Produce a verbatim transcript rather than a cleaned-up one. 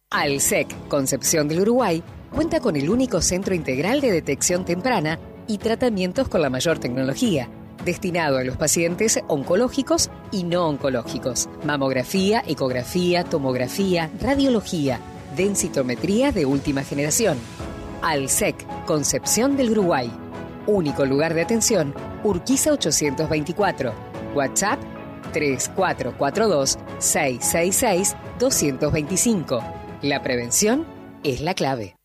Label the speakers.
Speaker 1: Alsec, Concepción del Uruguay, cuenta con el único centro integral de detección temprana y tratamientos con la mayor tecnología, destinado a los pacientes oncológicos y no oncológicos. Mamografía, ecografía, tomografía, radiología, densitometría de última generación. Alsec, Concepción del Uruguay. Único lugar de atención, Urquiza ochocientos veinticuatro. WhatsApp tres cuatro cuatro dos, seis seis seis, dos dos cinco. La prevención es la clave.